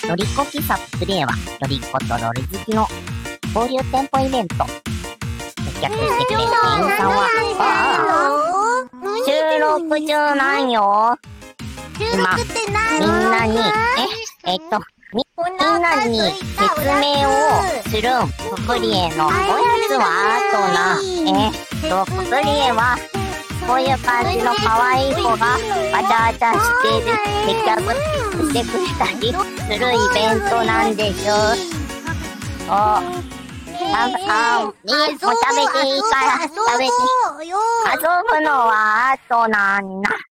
ロリコ喫茶プレイは、ロリコとロリ好きの交流店舗イベント。接客してくれる店員さんは、収録中なんよ。今、みんなに、みんなに説明をするププリエのおやつはププリエは、こういう感じの可愛い子がわちゃわちゃしてる接客してくれたりするイベントなんでしょ。もう食べていいから食べて。遊ぶのは後なんだ。